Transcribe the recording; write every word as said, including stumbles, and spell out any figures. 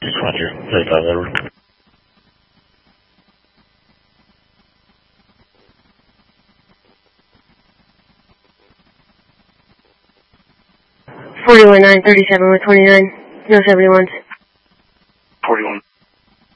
Roger, thirty-five Edward. forty-one nine thirty-seven with twenty-nine, no seventy-ones.